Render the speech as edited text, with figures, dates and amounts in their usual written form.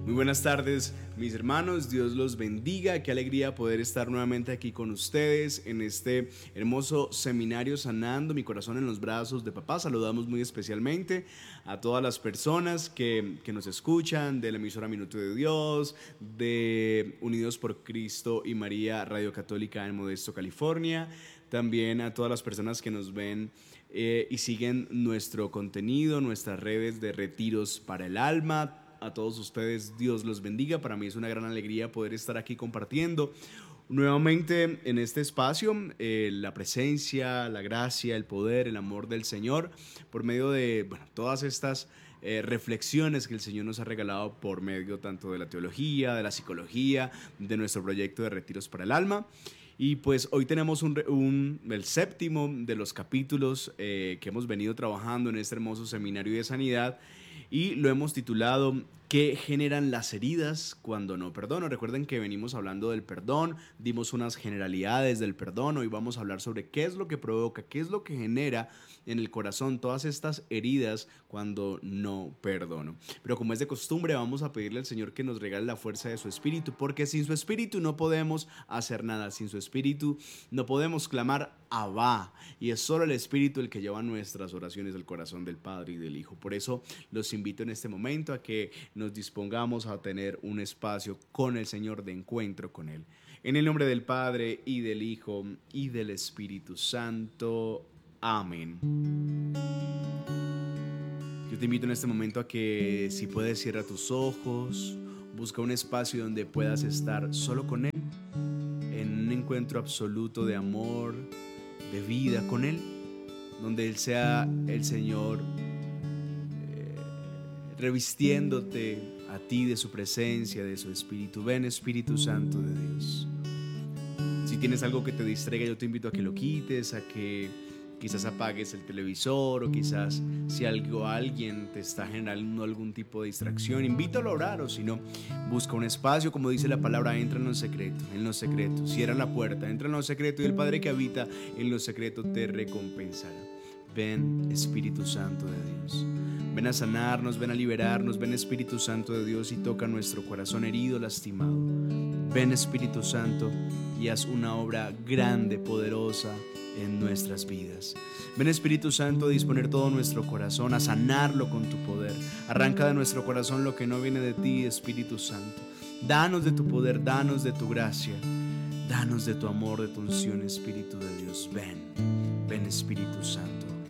Muy buenas tardes, mis hermanos, Dios los bendiga, qué alegría poder estar nuevamente aquí con ustedes en este hermoso seminario Sanando mi corazón en los brazos de papá. Saludamos muy especialmente a todas las personas que nos escuchan de la emisora Minuto de Dios, de Unidos por Cristo y María Radio Católica en Modesto, California, también a todas las personas que nos ven y siguen nuestro contenido, nuestras redes de retiros para el alma. A todos ustedes, Dios los bendiga. Para mí es una gran alegría poder estar aquí compartiendo nuevamente en este espacio la presencia, la gracia, el poder, el amor del Señor por medio de todas estas reflexiones que el Señor nos ha regalado por medio tanto de la teología, de la psicología, de nuestro proyecto de Retiros para el Alma. Y pues hoy tenemos el séptimo de los capítulos que hemos venido trabajando en este hermoso seminario de sanidad y lo hemos titulado ¿Qué generan las heridas cuando no perdono? Recuerden que venimos hablando del perdón, dimos unas generalidades del perdón, hoy vamos a hablar sobre qué es lo que provoca, qué es lo que genera en el corazón todas estas heridas cuando no perdono. Pero como es de costumbre, vamos a pedirle al Señor que nos regale la fuerza de su Espíritu, porque sin su Espíritu no podemos hacer nada, sin su Espíritu no podemos clamar Abba, y es solo el Espíritu el que lleva nuestras oraciones al corazón del Padre y del Hijo. Por eso los invito en este momento a que nos dispongamos a tener un espacio con el Señor de encuentro con Él. En el nombre del Padre y del Hijo y del Espíritu Santo. Amén. Yo te invito en este momento a que, si puedes, cierra tus ojos, busca un espacio donde puedas estar solo con Él, en un encuentro absoluto de amor, de vida con Él, donde Él sea el Señor revistiéndote a ti de su presencia, de su Espíritu. Ven, Espíritu Santo de Dios. Si tienes algo que te distraiga, yo te invito a que lo quites, a que quizás apagues el televisor, o quizás si alguien te está generando algún tipo de distracción, invítalo a orar, o si no, busca un espacio, como dice la palabra, entra en lo secreto, cierra la puerta, entra en lo secreto y el Padre que habita en lo secreto te recompensará. Ven, Espíritu Santo de Dios. Ven a sanarnos, ven a liberarnos, ven, Espíritu Santo de Dios, y toca nuestro corazón herido, lastimado. Ven, Espíritu Santo, y haz una obra grande, poderosa en nuestras vidas. Ven, Espíritu Santo, a disponer todo nuestro corazón, a sanarlo con tu poder. Arranca de nuestro corazón lo que no viene de ti, Espíritu Santo. Danos de tu poder, danos de tu gracia, danos de tu amor, de tu unción, Espíritu de Dios. Ven, ven, Espíritu Santo.